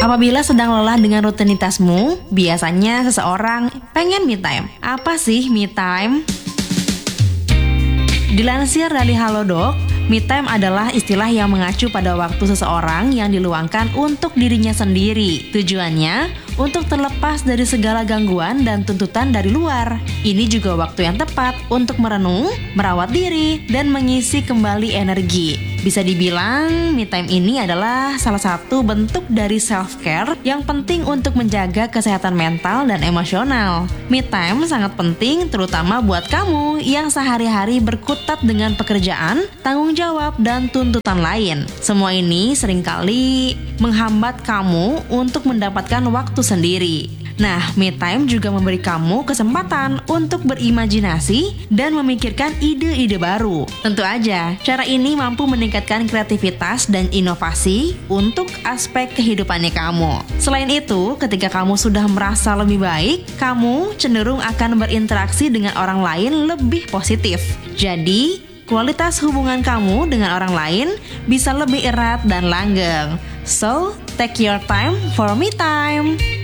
Apabila sedang lelah dengan rutinitasmu, biasanya seseorang pengen me time. Apa sih me time? Dilansir dari Halodoc, me time adalah istilah yang mengacu pada waktu seseorang yang diluangkan untuk dirinya sendiri. Tujuannya untuk terlepas dari segala gangguan dan tuntutan dari luar. Ini juga waktu yang tepat untuk merenung, merawat diri, dan mengisi kembali energi. Bisa dibilang, me time ini adalah salah satu bentuk dari self-care yang penting untuk menjaga kesehatan mental dan emosional. Me time sangat penting terutama buat kamu yang sehari-hari berkutat dengan pekerjaan, tanggung jawab, dan tuntutan lain. Semua ini seringkali menghambat kamu untuk mendapatkan waktu sendiri. Nah, me time juga memberi kamu kesempatan untuk berimajinasi dan memikirkan ide-ide baru. Tentu aja, cara ini mampu meningkatkan kreativitas dan inovasi untuk aspek kehidupannya kamu. Selain itu, ketika kamu sudah merasa lebih baik, kamu cenderung akan berinteraksi dengan orang lain lebih positif. Jadi, kualitas hubungan kamu dengan orang lain bisa lebih erat dan langgeng. So, take your time for me time.